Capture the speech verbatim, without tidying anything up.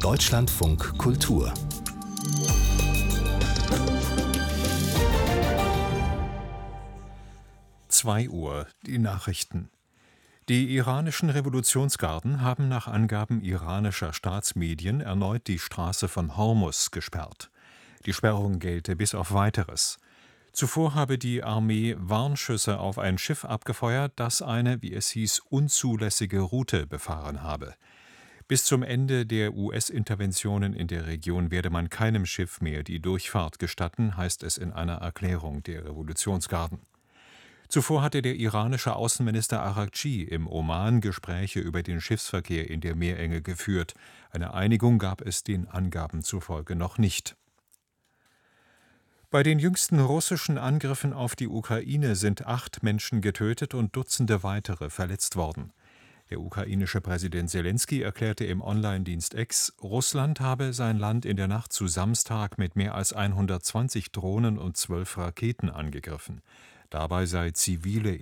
Deutschlandfunk Kultur zwei Uhr, die Nachrichten. Die iranischen Revolutionsgarden haben nach Angaben iranischer Staatsmedien erneut die Straße von Hormuz gesperrt. Die Sperrung gelte bis auf Weiteres. Zuvor habe die Armee Warnschüsse auf ein Schiff abgefeuert, das eine, wie es hieß, unzulässige Route befahren habe. Bis zum Ende der U S-Interventionen in der Region werde man keinem Schiff mehr die Durchfahrt gestatten, heißt es in einer Erklärung der Revolutionsgarden. Zuvor hatte der iranische Außenminister Araghchi im Oman Gespräche über den Schiffsverkehr in der Meerenge geführt. Eine Einigung gab es den Angaben zufolge noch nicht. Bei den jüngsten russischen Angriffen auf die Ukraine sind acht Menschen getötet und Dutzende weitere verletzt worden. Der ukrainische Präsident Selenskyj erklärte im Online-Dienst X, Russland habe sein Land in der Nacht zu Samstag mit mehr als hundertzwanzig Drohnen und zwölf Raketen angegriffen. Dabei sei zivile